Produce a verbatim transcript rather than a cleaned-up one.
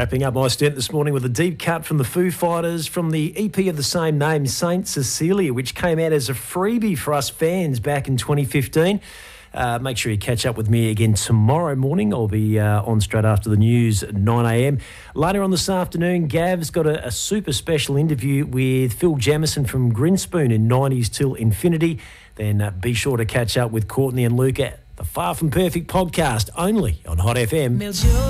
Wrapping up my stint this morning with a deep cut from the Foo Fighters from the E P of the same name, Saint Cecilia, which came out as a freebie for us fans back in twenty fifteen. Uh, make sure you catch up with me again tomorrow morning. I'll be uh, on straight after the news at nine a.m. Later on this afternoon, Gav's got a, a super special interview with Phil Jamieson from Grinspoon in nineties Till Infinity. Then uh, be sure to catch up with Courtney and Luke at the Far From Perfect podcast, only on Hot F M.